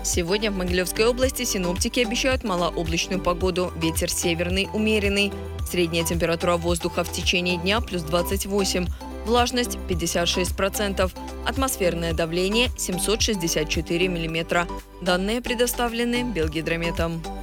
Сегодня в Могилевской области синоптики обещают малооблачную погоду. Ветер северный умеренный. Средняя температура воздуха в течение дня плюс 28. Влажность 56%. Атмосферное давление 764 миллиметра. Данные предоставлены Белгидрометом.